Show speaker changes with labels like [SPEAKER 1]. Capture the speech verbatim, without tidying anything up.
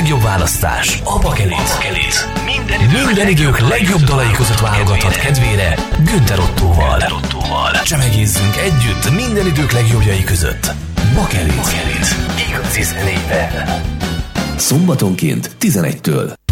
[SPEAKER 1] legjobb választás a Bakelit. Bakelit. Minden, idők, Minden idők legjobb dalai között válogathat kedvére Günther Ottóval. Csemegézzünk együtt minden idők legjobbjai között. Bakelit. Bakelit. Igazi zenével. Szombatonként tizenegytől.